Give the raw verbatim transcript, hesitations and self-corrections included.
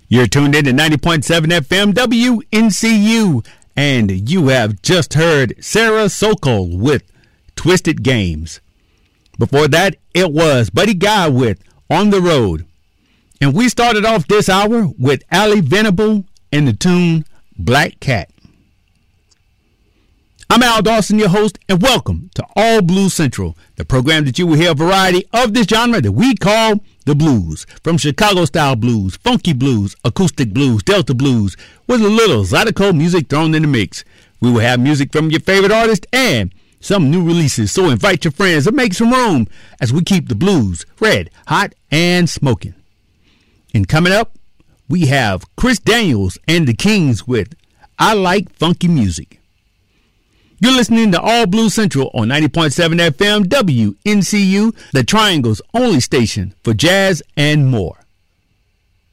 You're tuned in to ninety point seven F M W N C U, and you have just heard Sarah Sokol with Twisted Games. Before that, it was Buddy Guy with On the Road. And we started off this hour with Ali Venable and the tune Black Cat. I'm Al Dawson, your host, and welcome to All Blues Central, the program that you will hear a variety of this genre that we call the blues. From Chicago-style blues, funky blues, acoustic blues, Delta blues, with a little Zydeco music thrown in the mix. We will have music from your favorite artist and some new releases, so invite your friends and make some room as we keep the blues red, hot, and smoking. And coming up, we have Chris Daniels and the Kings with I Like Funky Music. You're listening to All Blues Central on ninety point seven F M W N C U, the Triangle's only station for jazz and more.